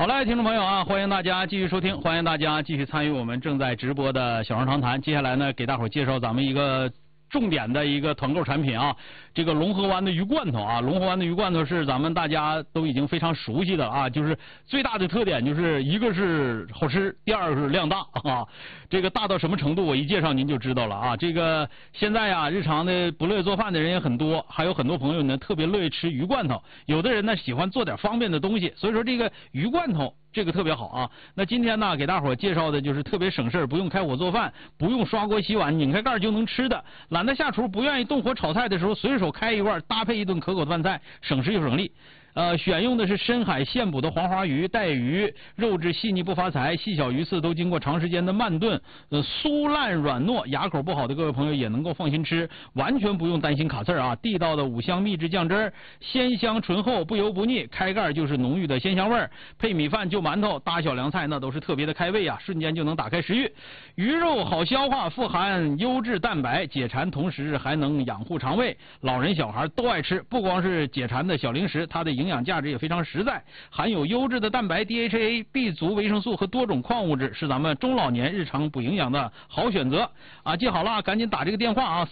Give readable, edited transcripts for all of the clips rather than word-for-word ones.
好嘞，听众朋友啊，欢迎大家继续收听，欢迎大家继续参与我们正在直播的小声长谈。接下来呢，给大伙儿介绍咱们一个重点的一个团购产品啊，这个龙河湾的鱼罐头啊，龙河湾的鱼罐头是咱们大家都已经非常熟悉的啊，就是最大的特点就是一个是好吃，第二个是量大啊。这个大到什么程度，我一介绍您就知道了啊。这个现在啊，日常的不乐意做饭的人也很多，还有很多朋友呢特别乐意吃鱼罐头，有的人呢喜欢做点方便的东西，所以说这个鱼罐头这个特别好啊。那今天呢，给大伙儿介绍的就是特别省事儿，不用开火做饭，不用刷锅洗碗，拧开盖就能吃的。懒得下厨，不愿意动火炒菜的时候，随手开一罐，搭配一顿可口的饭菜，省时又省力。选用的是深海现捕的黄花鱼、带鱼，肉质细腻不发财，细小鱼刺都经过长时间的慢炖，酥烂软糯，牙口不好的各位朋友也能够放心吃，完全不用担心卡刺儿啊！地道的五香秘制酱汁儿，鲜香醇厚，不油不腻，开盖就是浓郁的鲜香味儿，配米饭、就馒头、大小凉菜那都是特别的开胃啊，瞬间就能打开食欲。鱼肉好消化，富含优质蛋白，解馋同时还能养护肠胃，老人小孩都爱吃，不光是解馋的小零食，它的营养价值也非常实在，含有优质的蛋白、DHA、B 族维生素和多种矿物质，是咱们中老年日常补营养的好选择啊！记好了，赶紧打这个电话啊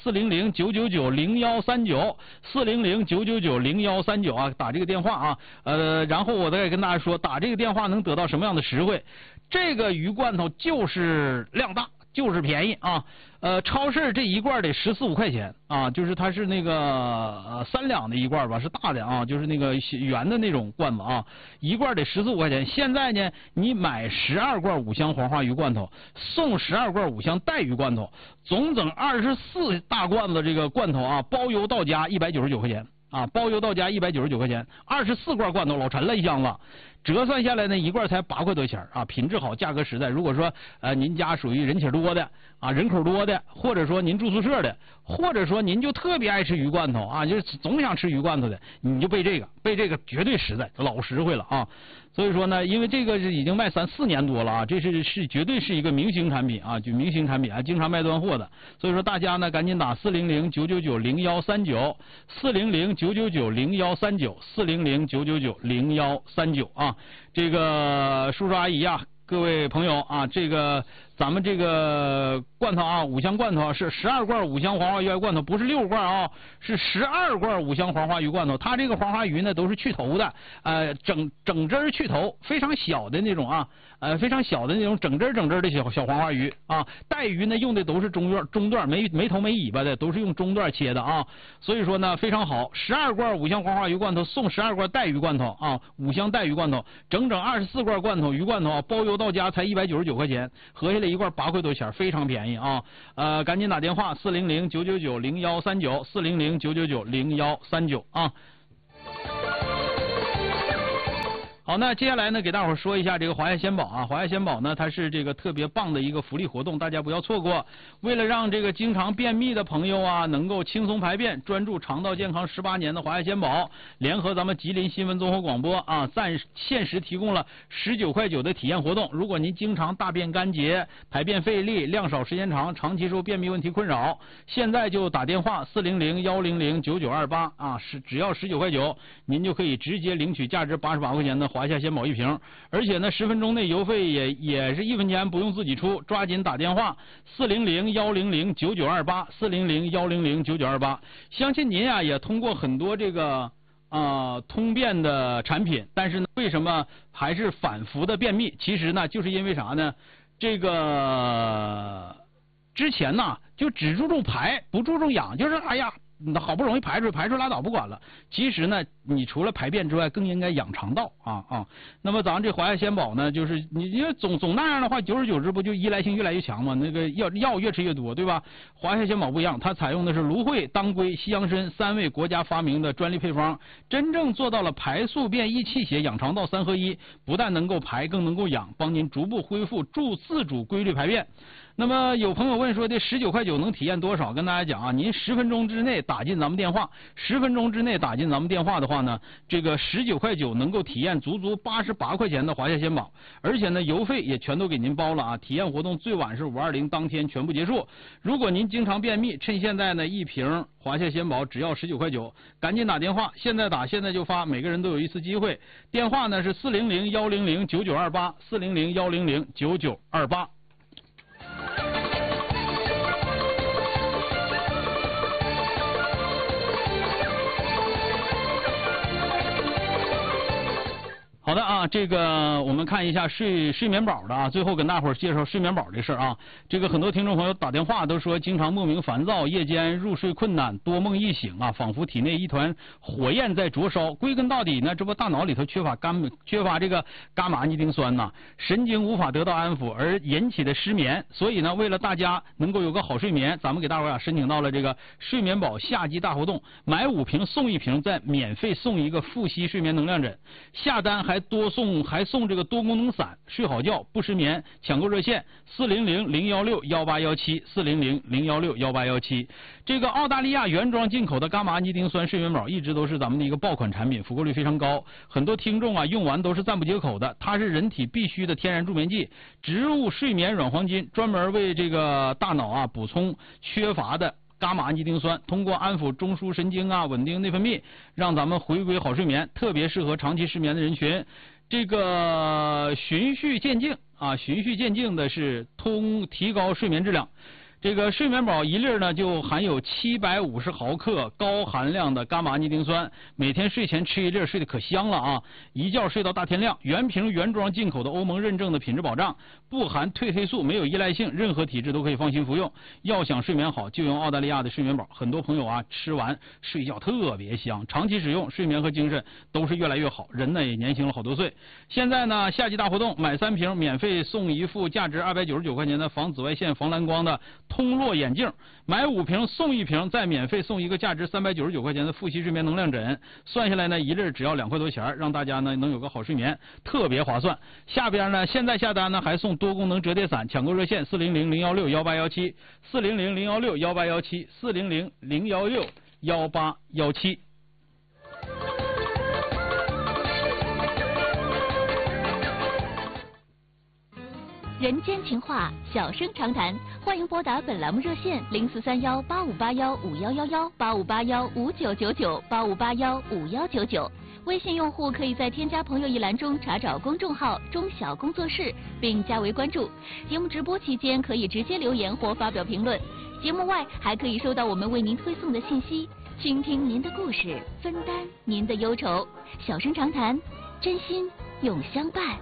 ，400-999-0139，400-999-0139啊，打这个电话啊。然后我再跟大家说，打这个电话能得到什么样的实惠？这个鱼罐头就是量大，就是便宜啊。超市这一罐得14-15块钱啊，就是它是那个3两的一罐吧，是大的啊，就是那个圆的那种罐子啊，一罐得14-15块钱。现在呢，你买12罐五香黄花鱼罐头，送12罐五香带鱼罐头，总整24大罐子这个罐头啊，包邮到家199块钱啊，包邮到家199块钱，24罐罐头老沉了一箱子。折算下来呢，一罐才8块多钱啊，品质好，价格实在。如果说您家属于人气多的啊，人口多的，或者说您住宿舍的，或者说您就特别爱吃鱼罐头啊，就是总想吃鱼罐头的，你就备这个绝对实在，老实惠了啊。所以说呢，因为这个是已经卖3-4年多了啊，这是绝对是一个明星产品啊，就明星产品啊，经常卖断货的。所以说大家呢赶紧打400-999-0139，400-999-0139，400-999-0139啊。这个叔叔阿姨呀，各位朋友啊，这个咱们这个罐头啊，五香罐头是12罐五香黄花鱼罐头，不是6罐啊，是12罐五香黄花鱼罐头。它这个黄花鱼呢都是去头的，整只去头，非常小的那种啊，非常小的那种整只的小黄花鱼啊。带鱼呢用的都是中段，没头没尾巴的，都是用中段切的啊。所以说呢非常好，12罐五香黄花鱼罐头送12罐带鱼罐头啊，五香带鱼罐头，整24罐罐头鱼罐头啊，包邮到家才199块钱，合下来一罐8块多钱，非常便宜啊。赶紧打电话400-999-0139，400-999-0139啊。好，那接下来呢，给大伙儿说一下这个华夏鲜宝啊。华夏鲜宝呢，它是这个特别棒的一个福利活动，大家不要错过。为了让这个经常便秘的朋友啊，能够轻松排便，专注肠道健康18年的华夏鲜宝，联合咱们吉林新闻综合广播啊，限时提供了19块9的体验活动。如果您经常大便干结、排便费力、量少时间长，长期受便秘问题困扰，现在就打电话400-100-9928啊，只要19块9，您就可以直接领取价值88块钱的华夏鲜宝1瓶，而且呢10分钟内邮费也是1分钱不用自己出，抓紧打电话400-100-9928，400-100-9928。相信您啊也通过很多这个通便的产品，但是呢为什么还是反复的便秘？其实呢就是因为啥呢？这个之前呢就只注重排不注重养，就是哎呀好不容易排出拉倒不管了。其实呢你除了排便之外更应该养肠道啊。那么咱们这华夏鲜宝呢，就是你总那样的话，久而久之不就依赖性越来越强吗？那个药越吃越多，对吧？华夏鲜宝不一样，它采用的是芦荟、当归、西洋参3位国家发明的专利配方，真正做到了排宿便益气血养肠道3合1，不但能够排更能够养，帮您逐步恢复自主规律排便。那么有朋友问说这19块9能体验多少？跟大家讲啊，您10分钟之内打进咱们电话，10分钟之内打进咱们电话的话话呢，这个19.9块能够体验足足88块钱的华夏鲜宝，而且呢邮费也全都给您包了啊。体验活动最晚是520当天全部结束。如果您经常便秘，趁现在呢一瓶华夏鲜宝只要19.9块，赶紧打电话，现在打现在就发，每个人都有一次机会。电话呢是400-100-9928，400-100-9928。好的啊，这个我们看一下睡眠宝的啊，最后跟大伙儿介绍睡眠宝这事儿啊。这个很多听众朋友打电话都说经常莫名烦躁，夜间入睡困难，多梦易醒啊，仿佛体内一团火焰在灼烧。归根到底呢，这不大脑里头缺乏这个伽马尼丁酸呐，神经无法得到安抚而引起的失眠。所以呢，为了大家能够有个好睡眠，咱们给大伙儿申请到了这个睡眠宝夏季大活动，买5瓶送1瓶，再免费送一个复吸睡眠能量枕，下单还送这个多功能伞，睡好觉不失眠。抢购热线400-016-1817，400-016-1817。这个澳大利亚原装进口的伽马尼丁酸睡眠宝一直都是咱们的一个爆款产品，复购率非常高，很多听众啊用完都是赞不绝口的。它是人体必须的天然助眠剂，植入睡眠软黄金，专门为这个大脑啊补充缺乏的伽马尼丁酸，通过安抚中枢神经啊，稳定内分泌，让咱们回归好睡眠，特别适合长期失眠的人群。这个循序渐进的是提高睡眠质量。这个睡眠宝一粒呢就含有750毫克高含量的伽马尼丁酸，每天睡前吃一粒，睡得可香了啊！一觉睡到大天亮。原瓶原装进口的欧盟认证的品质保障，不含褪黑素，没有依赖性，任何体质都可以放心服用。要想睡眠好，就用澳大利亚的睡眠宝。很多朋友啊吃完睡觉特别香，长期使用睡眠和精神都是越来越好，人呢也年轻了好多岁。现在呢夏季大活动，买3瓶免费送一副价值299块钱的防紫外线防蓝光的通络眼镜，买5瓶送1瓶，再免费送一个价值399块钱的复吸睡眠能量枕，算下来呢一粒只要2块多钱，让大家呢能有个好睡眠，特别划算。下边呢现在下单呢还送多功能折叠伞，抢购热线400-016-1817，400-016-1817。 人间情话，小声长谈，欢迎拨打本栏目热线0431-8581-5111、8581-5999、8581-5199。微信用户可以在添加朋友一栏中查找公众号中小工作室，并加为关注。节目直播期间可以直接留言或发表评论，节目外还可以收到我们为您推送的信息，倾听您的故事，分担您的忧愁。小声长谈，真心永相伴。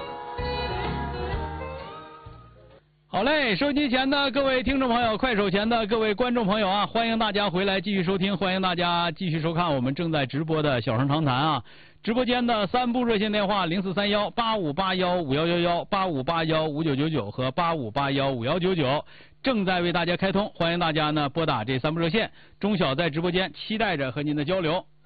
好嘞，收机前的各位听众朋友，快手前的各位观众朋友啊，欢迎大家回来继续收听，欢迎大家继续收看我们正在直播的小声长谈啊。直播间的3部热线电话0431-8581-5111、8581-5999和8581-5199正在为大家开通，欢迎大家呢拨打这3部热线。钟晓在直播间期待着和您的交流。